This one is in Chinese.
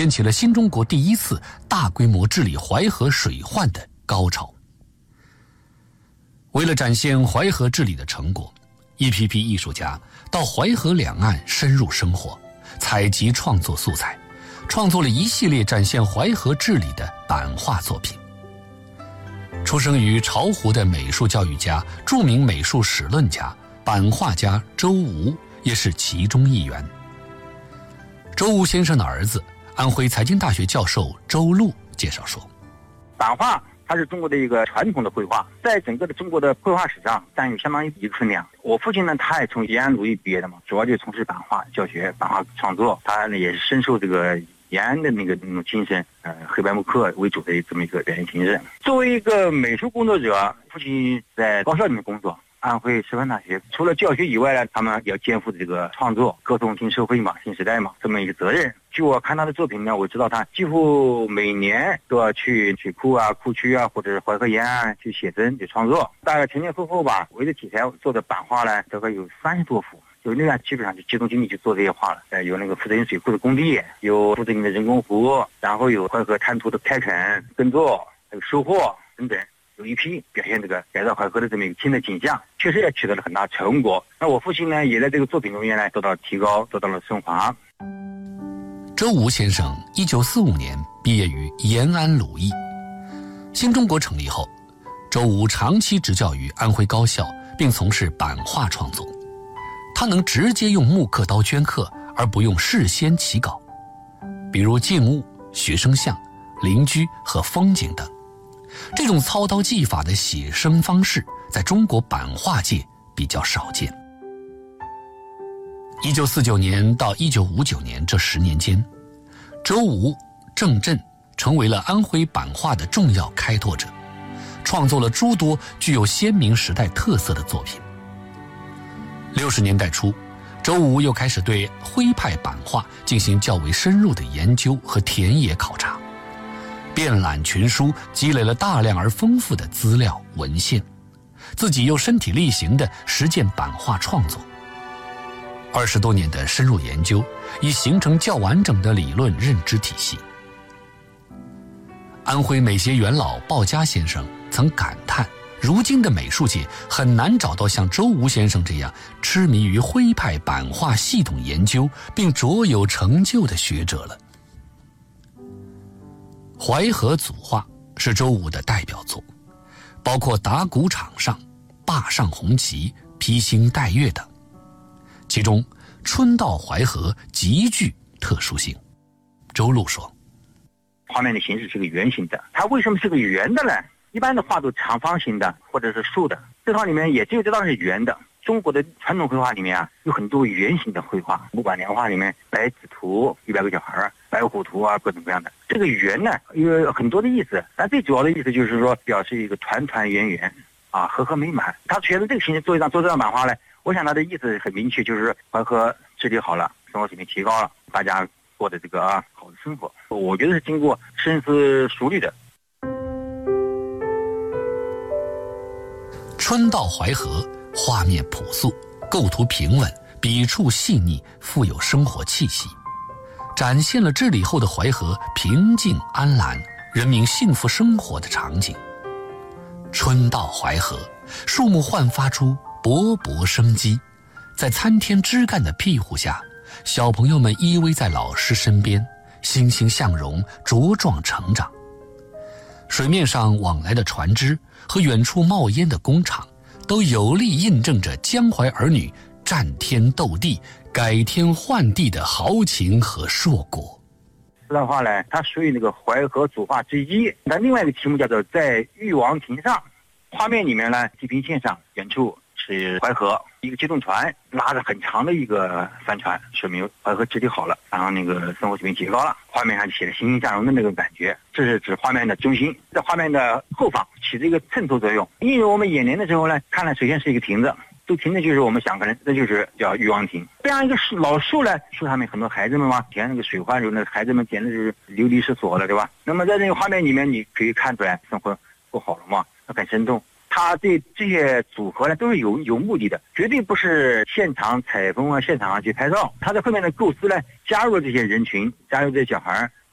掀起了新中国第一次大规模治理淮河水患的高潮。为了展现淮河治理的成果，一批批艺术家到淮河两岸深入生活，采集创作素材，创作了一系列展现淮河治理的版画作品。出生于巢湖的美术教育家、著名美术史论家、版画家周吴也是其中一员。周吴先生的儿子，安徽财经大学教授周璐介绍说， 版画它是中国的一个传统的绘画，在整个的中国的绘画史上占有相当于一个分量。我父亲呢，他也从延安鲁艺毕业的嘛，主要就从事版画教学、版画创作。他呢也是深受这个延安的那种精神，黑白木刻为主的这么一个表现形式。作为一个美术工作者，父亲在高校里面工作。安徽师范大学除了教学以外呢，他们也要肩负这个创作、歌颂新社会嘛、新时代嘛这么一个责任。据我看他的作品呢，我知道他几乎每年都要去水库啊、库区啊，或者是淮河沿岸去写真、去创作。大概前前后后吧，围着题材做的版画呢，大概有30多幅。就那样基本上就集中精力去做这些画了。有那个负责人水库的工地，有负责人的人工湖，然后有淮河滩涂的开垦、耕作、还有收获等等。有一批表现这个改造淮河的这么一个新的景象，确实也取得了很大成果。那我父亲呢，也在这个作品中间呢得到了提高，得到了升华。 周吴先生1945年毕业于延安鲁艺。新中国成立后，周吴长期执教于安徽高校，并从事版画创作。他能直接用木刻刀镌刻，而不用事先起稿，比如静物、学生像、邻居和风景等。这种操刀技法的写生方式在中国版画界比较少见。1949年到1959年这10年间，周吴、郑震成为了安徽版画的重要开拓者，创作了诸多具有鲜明时代特色的作品。60年代初，周吴又开始对徽派版画进行较为深入的研究和田野考察，遍览群书，积累了大量而丰富的资料文献，自己又身体力行地实践版画创作。20多年的深入研究，已形成较完整的理论认知体系。安徽美协元老鲍嘉先生曾感叹，如今的美术界很难找到像周吴先生这样痴迷于徽派版画系统研究并卓有成就的学者了。淮河组画是周吴的代表作，包括打鼓场上、坝上红旗、披星戴月等。其中春到淮河极具特殊性。周璐说， 画面的形式是个圆形的，它为什么是个圆的呢？一般的画都长方形的或者是竖的，这套里面也只有这套是圆的。中国的传统绘画里面啊，有很多圆形的绘画，木板年画里面白纸图、100个小孩、白虎图啊，各种各样的。这个圆呢有很多的意思，但最主要的意思就是说表示一个团团圆圆啊，和和美满。他选择这个形式做这张版画呢，我想他的意思很明确，就是淮河治理好了，生活水平提高了，大家过的这个好的生活。我觉得是经过深思熟虑的。 春到淮河，画面朴素，构图平稳，笔触细腻，富有生活气息，展现了治理后的淮河平静安澜、人民幸福生活的场景。春到淮河，树木焕发出勃勃生机，在参天枝干的庇护下，小朋友们依偎在老师身边，欣欣向荣，茁壮成长。水面上往来的船只和远处冒烟的工厂，都有力印证着江淮儿女战天斗地、改天换地的豪情和硕果。 这段话呢，它属于那个淮河组画之一。那另外一个题目叫做在玉王亭上，画面里面呢，地平线上远处是淮河，一个机动船拉着很长的一个帆船，说明淮河治理好了，然后那个生活水平提高了。画面上写着欣欣向荣的那种感觉，这是指画面的中心，在画面的后方起着一个衬托作用。映入我们眼帘的时候呢，看来首先是一个亭子，这个亭子就是我们想可能这就是叫玉王亭。这样一个老树呢，树上面很多孩子们嘛，填那个水花时候，那孩子们简直是流离失所了，对吧？那么在这个画面里面，你可以看出来生活过好了嘛，很生动。他对这些组合呢都是有目的的，绝对不是现场采风啊，现场去拍照。他在后面的构思呢，加入了这些人群，加入这些小孩，